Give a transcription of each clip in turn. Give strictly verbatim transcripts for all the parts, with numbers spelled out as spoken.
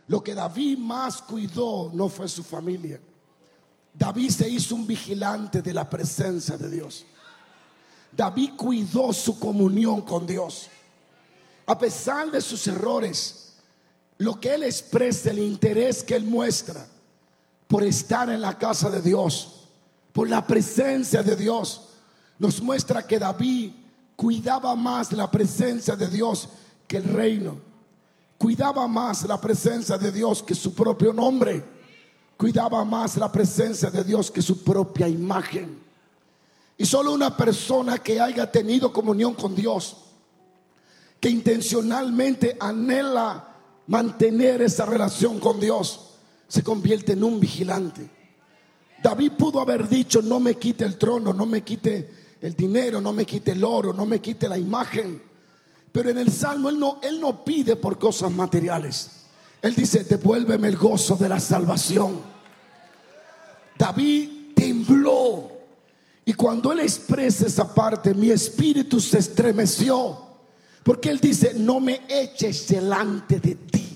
Lo que David más cuidó no fue su familia. David se hizo un vigilante de la presencia de Dios. David cuidó su comunión con Dios. A pesar de sus errores, lo que él expresa, el interés que él muestra por estar en la casa de Dios, por la presencia de Dios, nos muestra que David cuidaba más la presencia de Dios que el reino. Cuidaba más la presencia de Dios que su propio nombre. Cuidaba más la presencia de Dios que su propia imagen. Y solo una persona que haya tenido comunión con Dios, que intencionalmente anhela mantener esa relación con Dios, se convierte en un vigilante. David pudo haber dicho: no me quite el trono, no me quite el dinero, no me quite el oro, no me quite la imagen. Pero en el Salmo él no, él no pide por cosas materiales. Él dice: devuélveme el gozo de la salvación. David tembló, y cuando él expresa esa parte, mi espíritu se estremeció, porque él dice: no me eches delante de ti.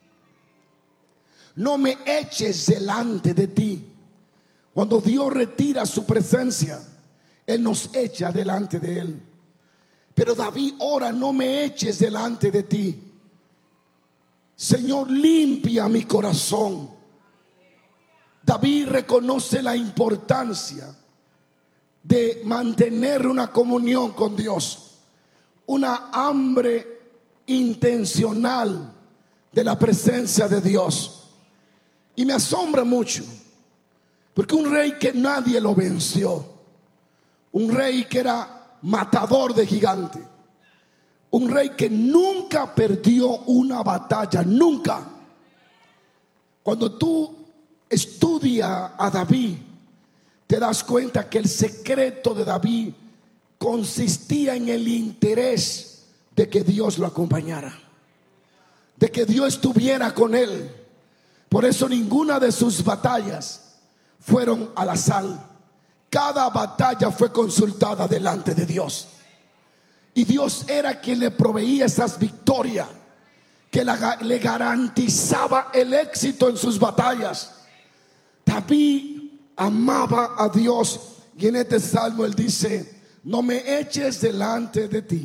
No me eches delante de ti. Cuando Dios retira su presencia, Él nos echa delante de Él. Pero David ora: no me eches delante de ti. Señor, limpia mi corazón. David reconoce la importancia de mantener una comunión con Dios, una hambre intencional de la presencia de Dios. Y me asombra mucho, porque un rey que nadie lo venció, un rey que era matador de gigantes, un rey que nunca perdió una batalla, nunca. Cuando tú estudias a David, te das cuenta que el secreto de David consistía en el interés de que Dios lo acompañara, de que Dios estuviera con él. Por eso ninguna de sus batallas fueron al azar. Cada batalla fue consultada delante de Dios, y Dios era quien le proveía esas victorias, que la, le garantizaba el éxito en sus batallas. David amaba a Dios, y en este salmo él dice: no me eches delante de ti.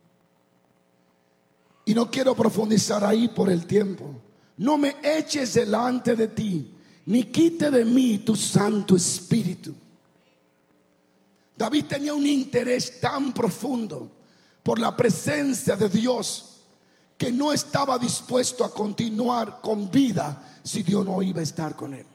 Y no quiero profundizar ahí por el tiempo. No me eches delante de ti, ni quite de mí tu Santo Espíritu. David tenía un interés tan profundo por la presencia de Dios, que no estaba dispuesto a continuar con vida si Dios no iba a estar con él.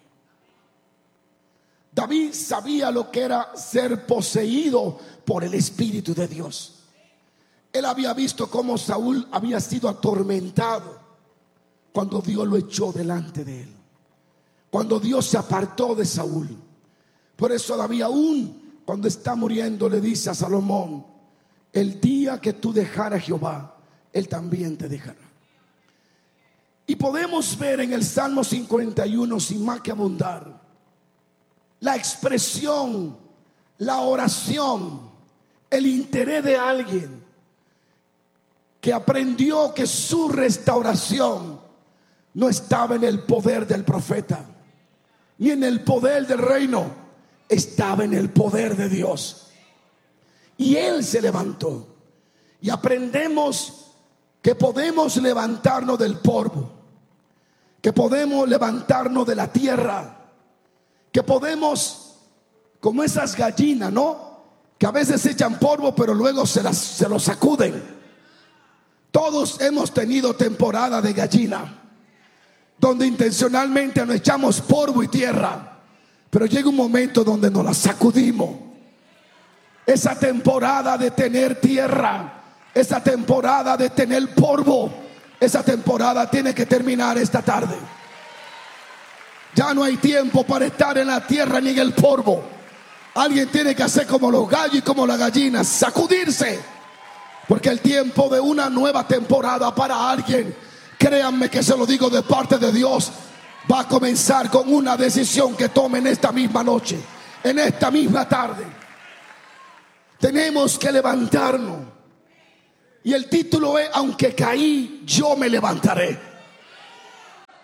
David sabía lo que era ser poseído por el Espíritu de Dios. Él había visto cómo Saúl había sido atormentado cuando Dios lo echó delante de él, cuando Dios se apartó de Saúl. Por eso David, aún cuando está muriendo, le dice a Salomón: el día que tú dejaras a Jehová, Él también te dejará. Y podemos ver en el Salmo cincuenta y uno, sin más que abundar, la expresión, la oración, el interés de alguien que aprendió que su restauración no estaba en el poder del profeta, ni en el poder del reino, estaba en el poder de Dios. Y él se levantó. Y aprendemos que podemos levantarnos del polvo, que podemos levantarnos de la tierra, que podemos, como esas gallinas, ¿no?, que a veces echan polvo pero luego se, las, se lo sacuden. Todos hemos tenido temporada de gallina, donde intencionalmente nos echamos polvo y tierra, pero llega un momento donde nos la sacudimos. Esa temporada de tener tierra, esa temporada de tener polvo, esa temporada tiene que terminar esta tarde. Ya no hay tiempo para estar en la tierra ni en el polvo. Alguien tiene que hacer como los gallos y como las gallinas, sacudirse, porque el tiempo de una nueva temporada para alguien, créanme que se lo digo de parte de Dios, va a comenzar con una decisión que tomen esta misma noche, en esta misma tarde. Tenemos que levantarnos. Y el título es: aunque caí, yo me levantaré.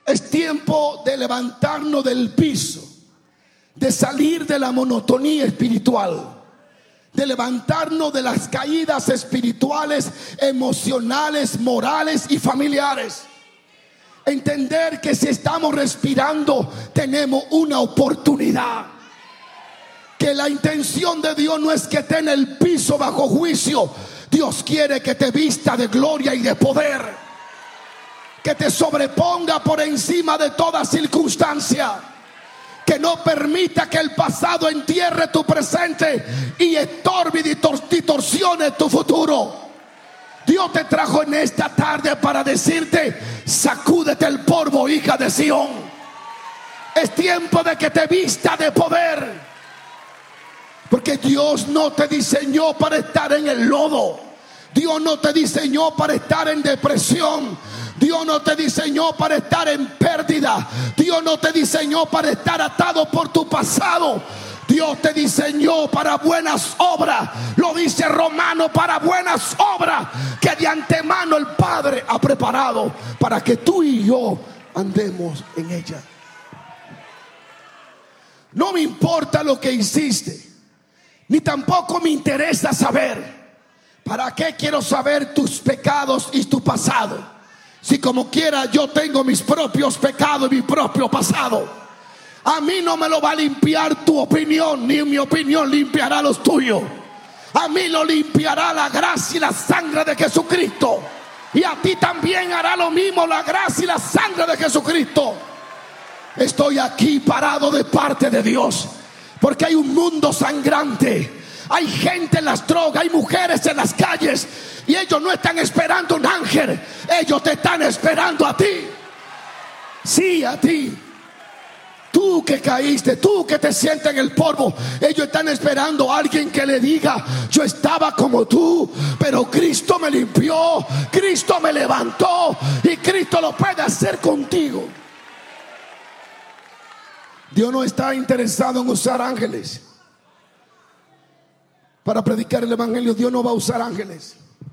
Es tiempo de levantarnos del piso, de salir de la monotonía espiritual, de levantarnos de las caídas espirituales, emocionales, morales y familiares. Entender que si estamos respirando tenemos una oportunidad, que la intención de Dios no es que esté en el piso bajo juicio. Dios quiere que te vista de gloria y de poder, que te sobreponga por encima de toda circunstancia, que no permita que el pasado entierre tu presente y estorbe y distorsione tu futuro. Dios te trajo en esta tarde para decirte: sacúdete el polvo, hija de Sión. Es tiempo de que te vista de poder, porque Dios no te diseñó para estar en el lodo. Dios no te diseñó para estar en depresión. Dios no te diseñó para estar en pérdida. Dios no te diseñó para estar atado por tu pasado. Dios te diseñó para buenas obras. Lo dice Romano, para buenas obras que de antemano el Padre ha preparado para que tú y yo andemos en ella. No me importa lo que hiciste, ni tampoco me interesa saber. ¿Para qué quiero saber tus pecados y tu pasado? Si como quiera yo tengo mis propios pecados y mi propio pasado. A mí no me lo va a limpiar tu opinión, ni mi opinión limpiará los tuyos. A mí lo limpiará la gracia y la sangre de Jesucristo. Y a ti también hará lo mismo la gracia y la sangre de Jesucristo. Estoy aquí parado de parte de Dios, porque hay un mundo sangrante. Hay gente en las drogas, hay mujeres en las calles, y ellos no están esperando un ángel, ellos te están esperando a ti. Sí, a ti. Tú que caíste, tú que te sientes en el polvo, ellos están esperando a alguien que le diga: yo estaba como tú, pero Cristo me limpió, Cristo me levantó, y Cristo lo puede hacer contigo. Dios no está interesado en usar ángeles para predicar el evangelio. Dios no va a usar ángeles.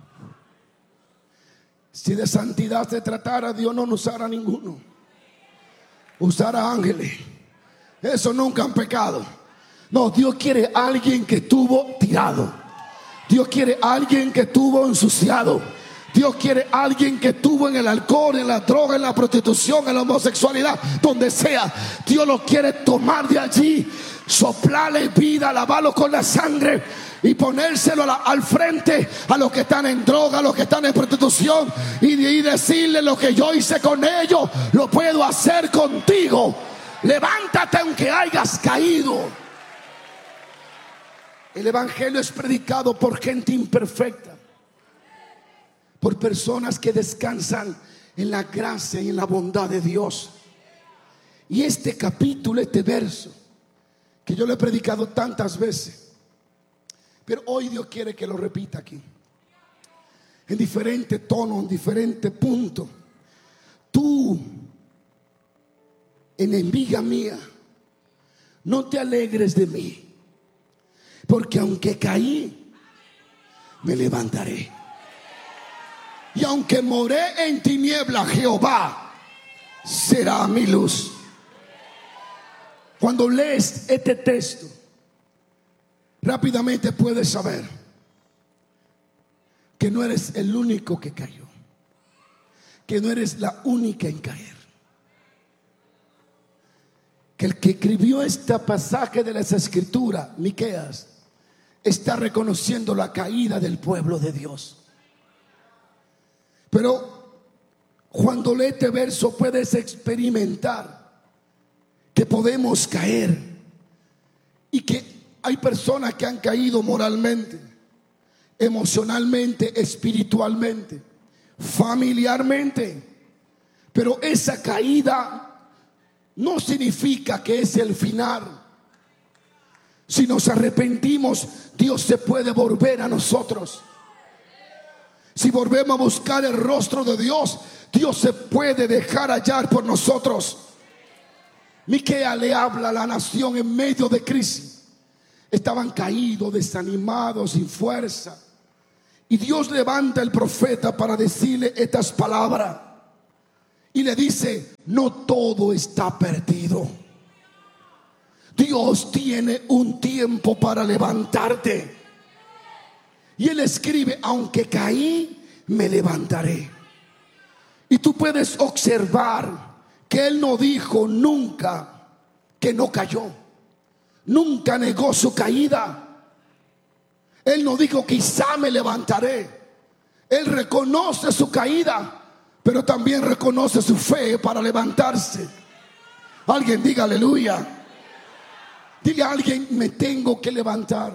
Si de santidad se tratara, Dios no usara ninguno. Usara ángeles, eso nunca han pecado. No, Dios quiere a alguien que estuvo tirado. Dios quiere a alguien que estuvo ensuciado. Dios quiere a alguien que estuvo en el alcohol, en la droga, en la prostitución, en la homosexualidad, donde sea. Dios lo quiere tomar de allí, soplarle vida, lavarlo con la sangre y ponérselo a la, al frente a los que están en droga, a los que están en prostitución, y, y decirle: lo que yo hice con ellos lo puedo hacer contigo. Levántate aunque hayas caído. El evangelio es predicado por gente imperfecta, por personas que descansan en la gracia y en la bondad de Dios. Y este capítulo, este verso, que yo lo he predicado tantas veces, pero hoy Dios quiere que lo repita aquí, en diferente tono, en diferente punto. Tú, enemiga mía, no te alegres de mí, porque aunque caí, me levantaré. Y aunque moré en tiniebla, Jehová será mi luz. Cuando lees este texto, rápidamente puedes saber que no eres el único que cayó, que no eres la única en caer, que el que escribió este pasaje de las Escrituras, Miqueas, está reconociendo la caída del pueblo de Dios. Pero cuando lees este verso puedes experimentar que podemos caer, y que hay personas que han caído moralmente, emocionalmente, espiritualmente, familiarmente. Pero esa caída no significa que es el final. Si nos arrepentimos, Dios se puede volver a nosotros. Si volvemos a buscar el rostro de Dios, Dios se puede dejar hallar por nosotros. Miqueas le habla a la nación en medio de crisis. Estaban caídos, desanimados, sin fuerza. Y Dios levanta al profeta para decirle estas palabras. Y le dice: no todo está perdido. Dios tiene un tiempo para levantarte. Y Él escribe: aunque caí, me levantaré. Y tú puedes observar que Él no dijo nunca que no cayó. Nunca negó su caída. Él no dijo quizá me levantaré. Él reconoce su caída, pero también reconoce su fe para levantarse. Alguien diga aleluya. Dile a alguien: me tengo que levantar.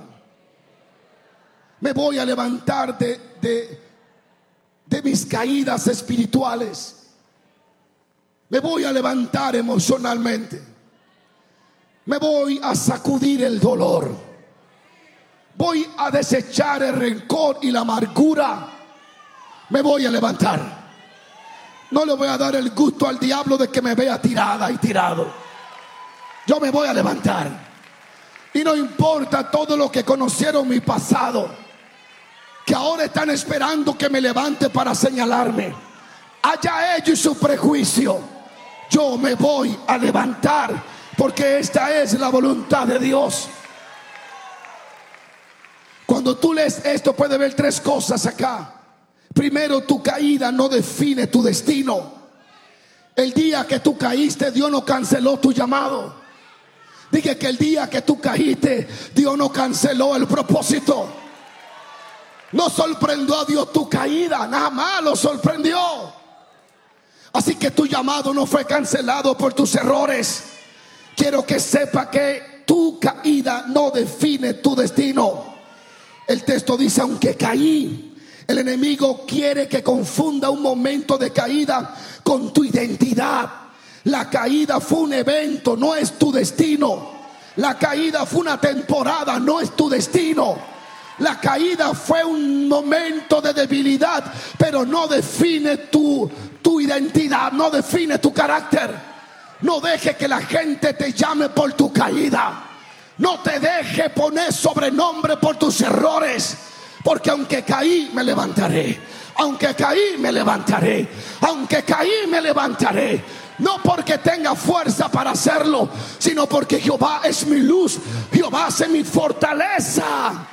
Me voy a levantar de, de, de mis caídas espirituales. Me voy a levantar emocionalmente. Me voy a sacudir el dolor. Voy a desechar el rencor y la amargura. Me voy a levantar. No le voy a dar el gusto al diablo de que me vea tirada y tirado. Yo me voy a levantar. Y no importa todo lo que conocieron mi pasado, que ahora están esperando que me levante para señalarme. Allá ellos y su prejuicio. Yo me voy a levantar, porque esta es la voluntad de Dios. Cuando tú lees esto, puedes ver tres cosas acá. Primero, tu caída no define tu destino. El día que tú caíste, Dios no canceló tu llamado. Dije que el día que tú caíste, Dios no canceló el propósito. No sorprendió a Dios tu caída, nada más lo sorprendió. Así que tu llamado no fue cancelado por tus errores. Quiero que sepa que tu caída no define tu destino. El texto dice: aunque caí. El enemigo quiere que confunda un momento de caída con tu identidad. La caída fue un evento, no es tu destino. La caída fue una temporada, no es tu destino. La caída fue un momento de debilidad, pero no define tu, tu identidad, no define tu carácter. No deje que la gente te llame por tu caída. No te deje poner sobrenombre por tus errores. Porque aunque caí, me levantaré. Aunque caí, me levantaré. Aunque caí, me levantaré. No porque tenga fuerza para hacerlo, sino porque Jehová es mi luz. Jehová es mi fortaleza.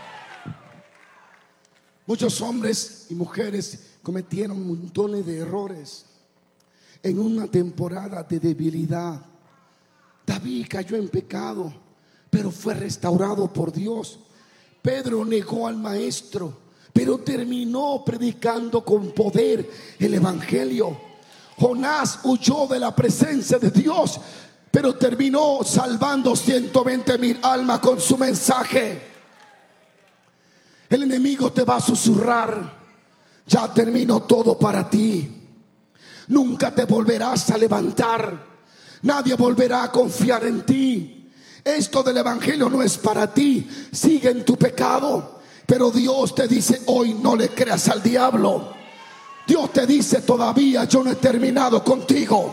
Muchos hombres y mujeres cometieron montones de errores en una temporada de debilidad. David cayó en pecado, pero fue restaurado por Dios. Pedro negó al maestro, pero terminó predicando con poder el evangelio. Jonás huyó de la presencia de Dios, pero terminó salvando ciento veinte mil almas con su mensaje. El enemigo te va a susurrar: ya terminó todo para ti. Nunca te volverás a levantar. Nadie volverá a confiar en ti. Esto del evangelio no es para ti. Sigue en tu pecado. Pero Dios te dice hoy: no le creas al diablo. Dios te dice: todavía yo no he terminado contigo.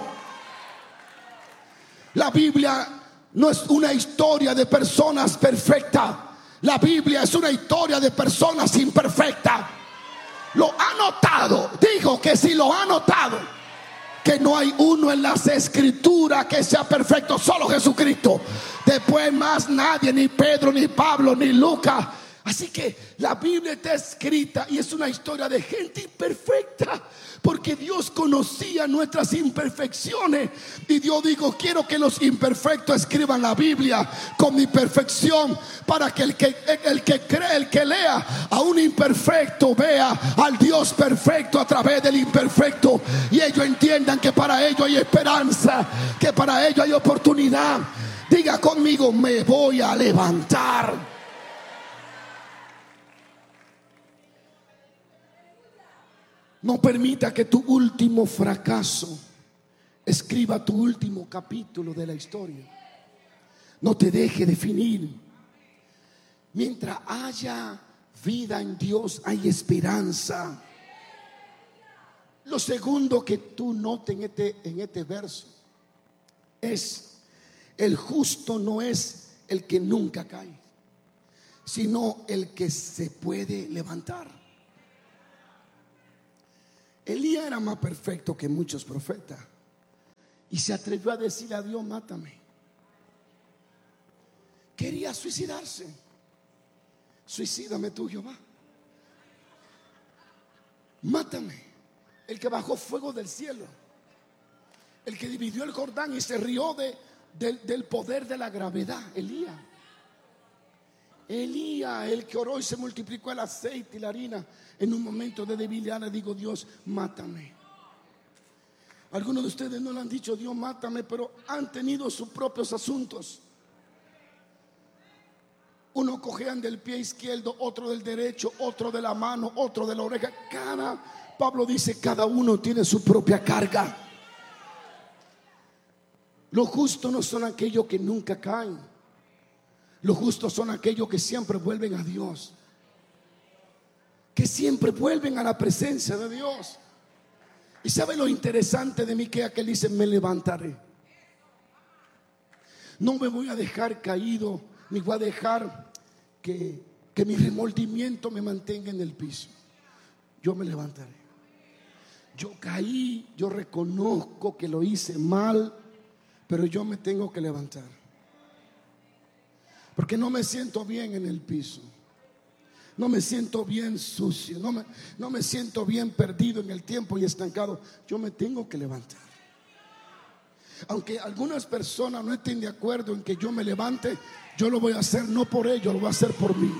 La Biblia no es una historia de personas perfectas. La Biblia es una historia de personas imperfectas. Lo ha notado. Digo que si lo ha notado, que no hay uno en las escrituras que sea perfecto, solo Jesucristo. Después más nadie, ni Pedro, ni Pablo, ni Lucas. Así que la Biblia está escrita y es una historia de gente imperfecta, porque Dios conocía nuestras imperfecciones. Y Dios dijo: quiero que los imperfectos escriban la Biblia con mi perfección, para que el que, el que cree, el que lea a un imperfecto, vea al Dios perfecto a través del imperfecto. Y ellos entiendan que para ellos hay esperanza, que para ellos hay oportunidad. Diga conmigo: me voy a levantar. No permita que tu último fracaso escriba tu último capítulo de la historia. No te deje definir. Mientras haya vida en Dios, hay esperanza. Lo segundo que tú notes en este, en este verso es: el justo no es el que nunca cae, sino el que se puede levantar. Elías era más perfecto que muchos profetas, y se atrevió a decirle a Dios: mátame. Quería suicidarse. Suicídame tú, Jehová. Mátame. El que bajó fuego del cielo, el que dividió el Jordán y se rió de, de, del poder de la gravedad. Elías. Elías, el que oró y se multiplicó el aceite y la harina. En un momento de debilidad le digo: Dios, mátame. Algunos de ustedes no le han dicho: Dios, mátame, pero han tenido sus propios asuntos. Uno cojean del pie izquierdo, otro del derecho, otro de la mano, otro de la oreja. Cada, Pablo dice, cada uno tiene su propia carga. Los justos no son aquellos que nunca caen. Los justos son aquellos que siempre vuelven a Dios, que siempre vuelven a la presencia de Dios. Y sabe lo interesante de mí, que aquel dice: me levantaré. No me voy a dejar caído, ni voy a dejar que, que mi remordimiento me mantenga en el piso. Yo me levantaré. Yo caí, yo reconozco que lo hice mal, pero yo me tengo que levantar, porque no me siento bien en el piso. No me siento bien sucio, no me, no me siento bien perdido en el tiempo y estancado. Yo me tengo que levantar. Aunque algunas personas no estén de acuerdo en que yo me levante, yo lo voy a hacer no por ellos, lo voy a hacer por mí.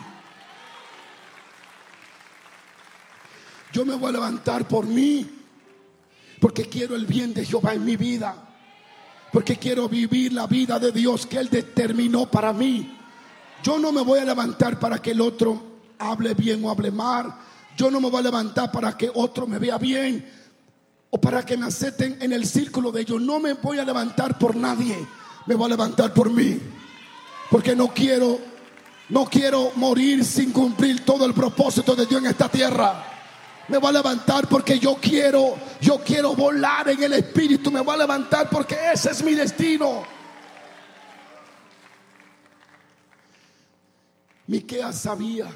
Yo me voy a levantar por mí, porque quiero el bien de Jehová en mi vida, porque quiero vivir la vida de Dios que Él determinó para mí. Yo no me voy a levantar para que el otro hable bien o hable mal. Yo no me voy a levantar para que otro me vea bien o para que me acepten en el círculo de ellos. No me voy a levantar por nadie, me voy a levantar por mí, porque no quiero no quiero morir sin cumplir todo el propósito de Dios en esta tierra. Me voy a levantar porque yo quiero yo quiero volar en el Espíritu. Me voy a levantar porque ese es mi destino. Miqueas sabía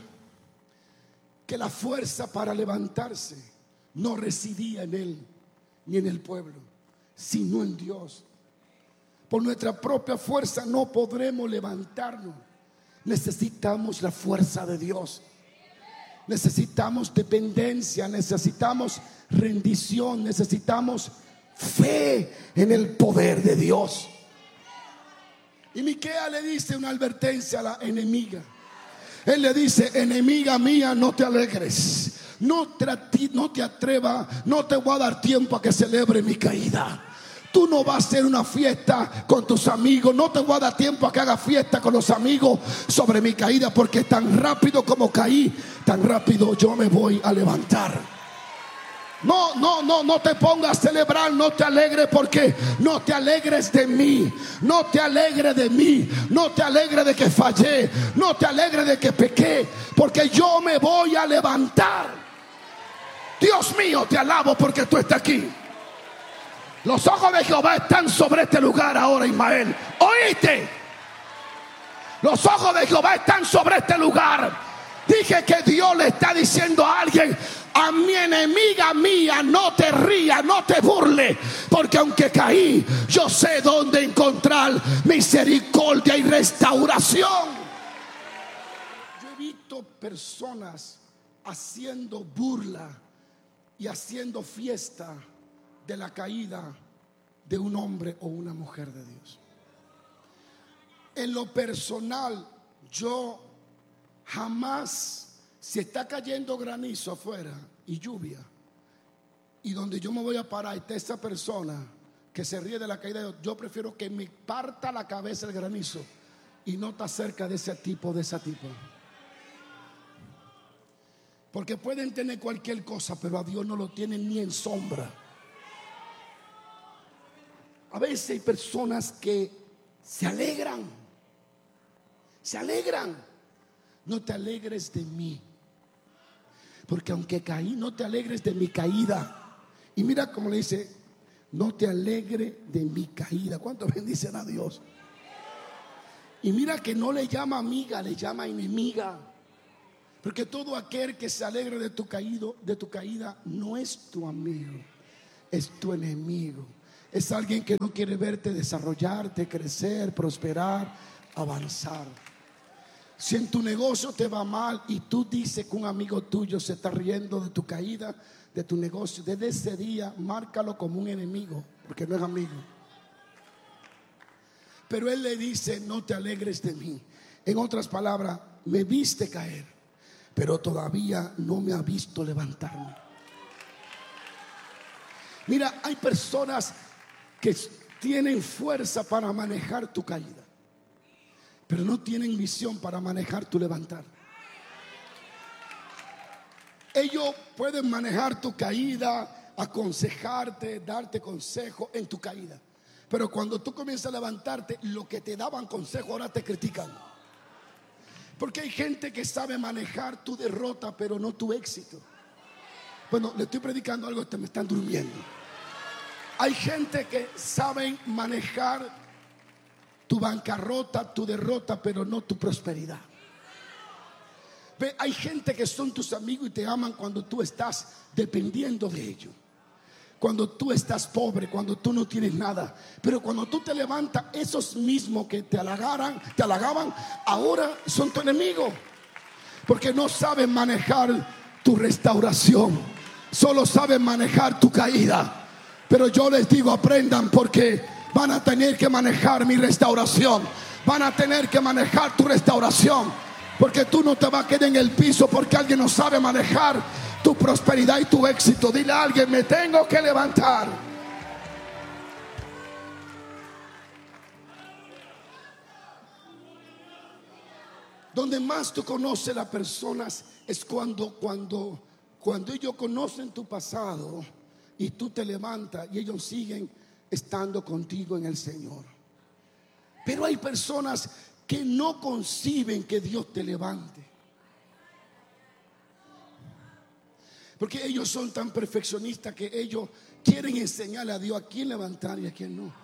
que la fuerza para levantarse no residía en él ni en el pueblo, sino en Dios. Por nuestra propia fuerza no podremos levantarnos. Necesitamos la fuerza de Dios. Necesitamos dependencia, necesitamos rendición, necesitamos fe en el poder de Dios. Y Miqueas le dice una advertencia a la enemiga. Él le dice: enemiga mía, no te alegres, no te, no te atrevas, no te voy a dar tiempo a que celebre mi caída. Tú no vas a hacer una fiesta con tus amigos, no te voy a dar tiempo a que hagas fiesta con los amigos sobre mi caída, porque tan rápido como caí, tan rápido yo me voy a levantar. No, no, no, no te pongas a celebrar, no te alegres, porque no te alegres de mí, no te alegres de mí, no te alegres de que fallé, no te alegres de que pequé, porque yo me voy a levantar. Dios mío, te alabo porque tú estás aquí. Los ojos de Jehová están sobre este lugar ahora, Ismael. ¿Oíste? Los ojos de Jehová están sobre este lugar. Dije que Dios le está diciendo a alguien: a mi enemiga mía, no te rías, no te burles, porque aunque caí, yo sé dónde encontrar misericordia y restauración. Yo he visto personas haciendo burla y haciendo fiesta de la caída de un hombre o una mujer de Dios. En lo personal, yo jamás, si está cayendo granizo afuera y lluvia, y donde yo me voy a parar está esa persona que se ríe de la caída de Dios, yo prefiero que me parta la cabeza el granizo y no está cerca de ese tipo, de ese tipo. Porque pueden tener cualquier cosa, pero a Dios no lo tienen ni en sombra. A veces hay personas que se alegran, se alegran. No te alegres de mí, porque aunque caí, no te alegres de mi caída. Y mira cómo le dice: no te alegres de mi caída. ¿Cuántos bendicen a Dios? Y mira que no le llama amiga, le llama enemiga, porque todo aquel que se alegre de tu caído, de tu caída, no es tu amigo, es tu enemigo. Es alguien que no quiere verte desarrollarte, crecer, prosperar, avanzar. Si en tu negocio te va mal y tú dices que un amigo tuyo se está riendo de tu caída, de tu negocio, desde ese día márcalo como un enemigo, porque no es amigo. Pero él le dice: no te alegres de mí. En otras palabras, me viste caer, pero todavía no me ha visto levantarme. Mira, hay personas que tienen fuerza para manejar tu caída, pero no tienen visión para manejar tu levantar. Ellos pueden manejar tu caída, aconsejarte, darte consejo en tu caída, pero cuando tú comienzas a levantarte, lo que te daban consejo ahora te critican. Porque hay gente que sabe manejar tu derrota, pero no tu éxito. Bueno, le estoy predicando algo, te me están durmiendo. Hay gente que sabe manejar tu bancarrota, tu derrota, pero no tu prosperidad. Ve, hay gente que son tus amigos y te aman cuando tú estás dependiendo de ellos, cuando tú estás pobre, cuando tú no tienes nada. Pero cuando tú te levantas, esos mismos que te halagaran, te halagaban, ahora son tu enemigo, porque no saben manejar tu restauración, solo saben manejar tu caída. Pero yo les digo, aprendan, porque van a tener que manejar mi restauración. Van a tener que manejar tu restauración, porque tú no te vas a quedar en el piso porque alguien no sabe manejar tu prosperidad y tu éxito. Dile a alguien: me tengo que levantar. Donde más tú conoces a las personas es cuando, cuando, cuando ellos conocen tu pasado y tú te levantas y ellos siguen estando contigo en el Señor. Pero hay personas que no conciben que Dios te levante, porque ellos son tan perfeccionistas que ellos quieren enseñarle a Dios a quién levantar y a quién no.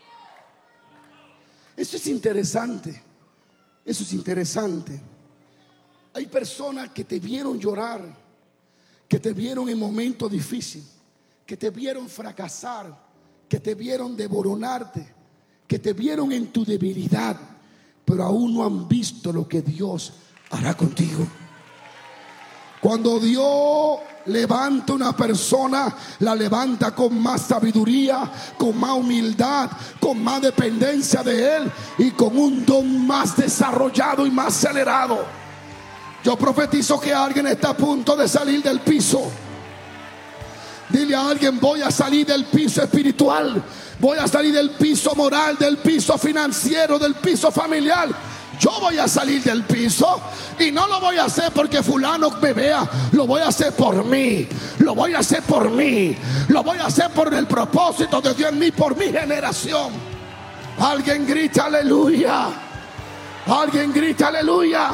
Eso es interesante. Eso es interesante. Hay personas que te vieron llorar, que te vieron en momentos difíciles, que te vieron fracasar, que te vieron desboronarte, que te vieron en tu debilidad, pero aún no han visto lo que Dios hará contigo. Cuando Dios levanta una persona, la levanta con más sabiduría, con más humildad, con más dependencia de Él y con un don más desarrollado y más acelerado. Yo profetizo que alguien está a punto de salir del piso. Dile a alguien: voy a salir del piso espiritual, voy a salir del piso moral, del piso financiero, del piso familiar. Yo voy a salir del piso, y no lo voy a hacer porque fulano me vea. Lo voy a hacer por mí. Lo voy a hacer por mí. Lo voy a hacer por el propósito de Dios en mí, por mi generación. Alguien grita aleluya. Alguien grita aleluya.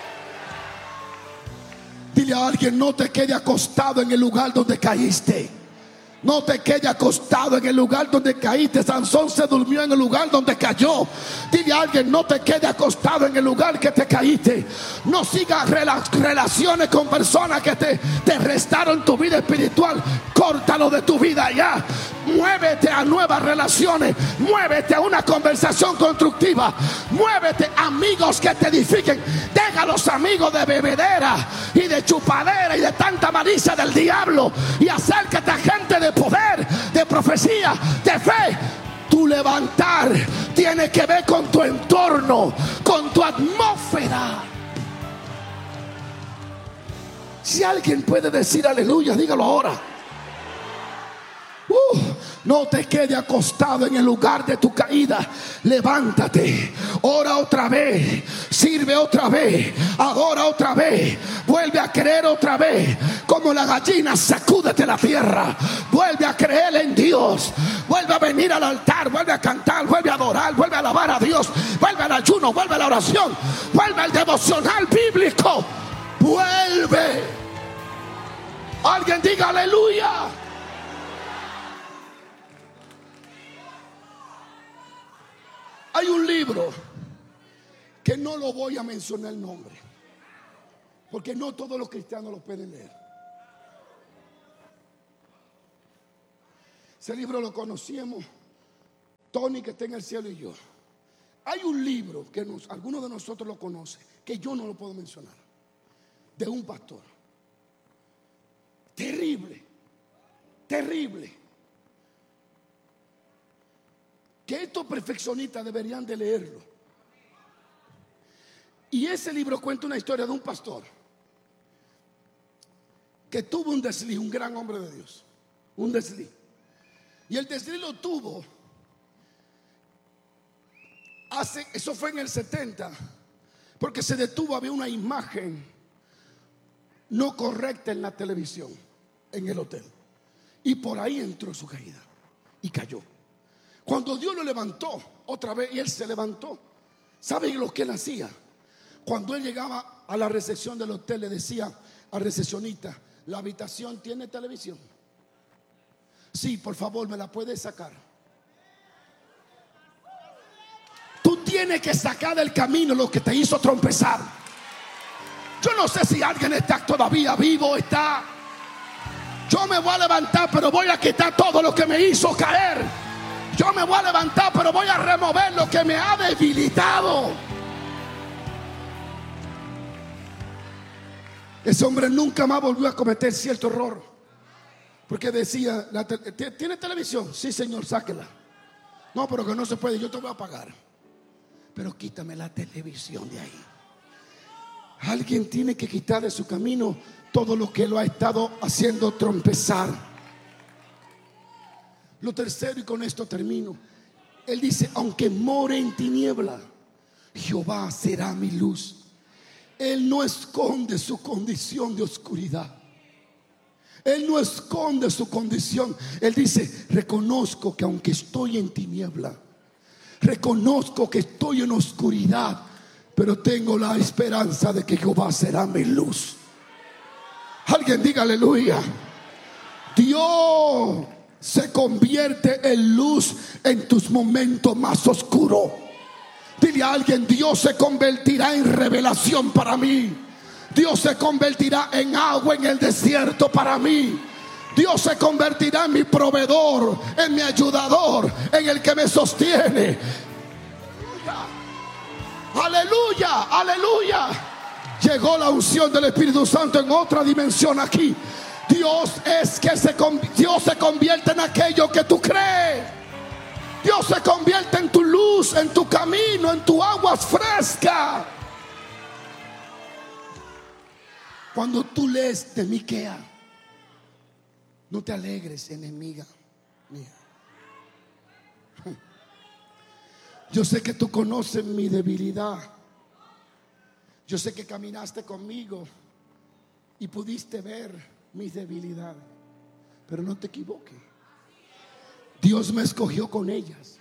Dile a alguien: no te quede acostado en el lugar donde caíste. No te quede acostado en el lugar donde caíste. Sansón se durmió en el lugar donde cayó. Dile a alguien: no te quede acostado en el lugar que te caíste. No sigas rela- relaciones con personas que te, te restaron tu vida espiritual. Córtalo de tu vida ya. Muévete a nuevas relaciones. Muévete a una conversación constructiva. Muévete a amigos que te edifiquen. Deja a los amigos de bebedera y de chupadera y de tanta malicia del diablo, y acércate a gente de poder, de profecía, de fe. Tu levantar tiene que ver con tu entorno, con tu atmósfera. Si alguien puede decir aleluya, dígalo ahora. Uh, no te quede acostado en el lugar de tu caída. Levántate, ora otra vez, sirve otra vez, adora otra vez, vuelve a creer otra vez. Como la gallina, sacúdete la tierra. Vuelve a creer en Dios. Vuelve a venir al altar, vuelve a cantar, vuelve a adorar, vuelve a alabar a Dios. Vuelve al ayuno, vuelve a la oración, vuelve al devocional bíblico. Vuelve. Alguien diga aleluya. Hay un libro que no lo voy a mencionar el nombre, porque no todos los cristianos lo pueden leer. Ese libro lo conocíamos Tony, que está en el cielo, y yo. Hay un libro que nos, algunos de nosotros lo conocen, que yo no lo puedo mencionar, de un pastor. Terrible, terrible. Que estos perfeccionistas deberían de leerlo. Y ese libro cuenta una historia de un pastor que tuvo un desliz, un gran hombre de Dios, un desliz. Y el desliz lo tuvo hace, eso fue en el setenta, porque se detuvo, había una imagen no correcta en la televisión, en el hotel, y por ahí entró su caída y cayó. Cuando Dios lo levantó otra vez y él se levantó, ¿saben lo que él hacía? Cuando él llegaba a la recepción del hotel, le decía al recepcionista: ¿la habitación tiene televisión? Sí, por favor, me la puedes sacar. Tú tienes que sacar del camino lo que te hizo trompezar. Yo no sé si alguien está todavía vivo, está. Yo me voy a levantar, pero voy a quitar todo lo que me hizo caer. Yo me voy a levantar, pero voy a remover lo que me ha debilitado. Ese hombre nunca más volvió a cometer cierto error, porque decía: ¿tiene televisión? Sí, señor, sáquela. No, pero que no se puede, yo te voy a pagar, pero quítame la televisión de ahí. Alguien tiene que quitar de su camino todo lo que lo ha estado haciendo trompezar. Lo tercero, y con esto termino, él dice: aunque more en tiniebla, Jehová será mi luz. Él no esconde su condición de oscuridad. Él no esconde su condición. Él dice: reconozco que aunque estoy en tiniebla, reconozco que estoy en oscuridad, pero tengo la esperanza de que Jehová será mi luz. Alguien diga aleluya. Dios se convierte en luz en tus momentos más oscuros. Dile a alguien: Dios se convertirá en revelación para mí. Dios se convertirá en agua en el desierto para mí. Dios se convertirá en mi proveedor, en mi ayudador, en el que me sostiene. Aleluya, aleluya. Llegó la unción del Espíritu Santo en otra dimensión aquí. Dios es que se, Dios se convierte en aquello que tú crees. Dios se convierte en tu luz, en tu camino, en tu agua fresca. Cuando tú lees de Miquea, no te alegres, enemiga mía. Yo sé que tú conoces mi debilidad. Yo sé que caminaste conmigo y pudiste ver mis debilidades, pero no te equivoques. Dios me escogió con ellas,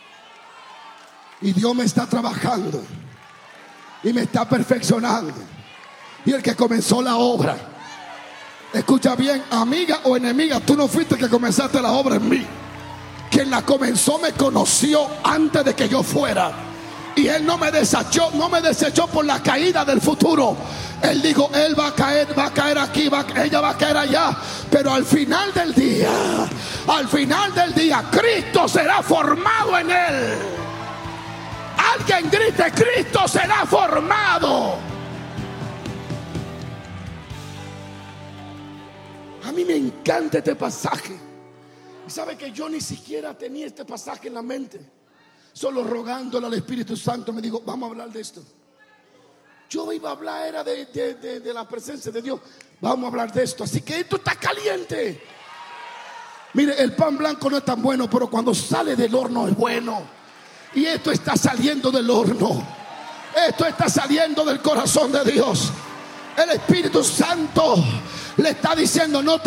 y Dios me está trabajando y me está perfeccionando. Y el que comenzó la obra, escucha bien, amiga o enemiga, tú no fuiste el que comenzaste la obra en mí. Quien la comenzó me conoció antes de que yo fuera, y él no me desechó, no me desechó por la caída del futuro. Él dijo: él va a caer, va a caer aquí, va, ella va a caer allá, pero al final del día, al final del día, Cristo será formado en él. Alguien grite: Cristo será formado. A mí me encanta este pasaje. Y sabe que yo ni siquiera tenía este pasaje en la mente. Solo rogándole al Espíritu Santo me dijo: vamos a hablar de esto. Yo iba a hablar era de, de, de, de la presencia de Dios. Vamos a hablar de esto. Así que esto está caliente. Mire, el pan blanco no es tan bueno, pero cuando sale del horno es bueno. Y esto está saliendo del horno. Esto está saliendo del corazón de Dios. El Espíritu Santo le está diciendo: no